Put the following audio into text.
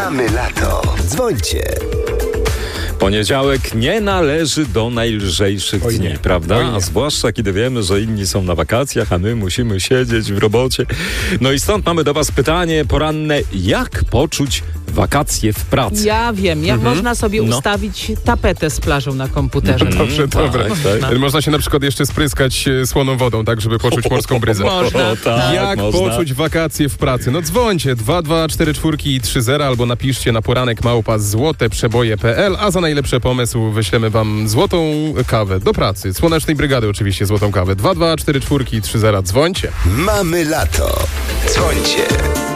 Mamy lato. Dzwońcie. Poniedziałek nie należy do najlżejszych dni, prawda? A zwłaszcza kiedy wiemy, że inni są na wakacjach, a my musimy siedzieć w robocie. No i stąd mamy do was pytanie poranne. Jak poczuć wakacje w pracy? Ja wiem, jak można sobie ustawić tapetę z plażą na komputerze. Dobrze, dobra. Można się na przykład jeszcze spryskać słoną wodą, tak, żeby poczuć morską bryzę. Jak poczuć wakacje w pracy? No dzwońcie 22443 albo napiszcie na poranek@złoteprzeboje.pl, a za najlepszy pomysł wyślemy wam złotą kawę do pracy. Słonecznej Brygady oczywiście złotą kawę. 22443 dzwońcie. Mamy lato. Dzwońcie.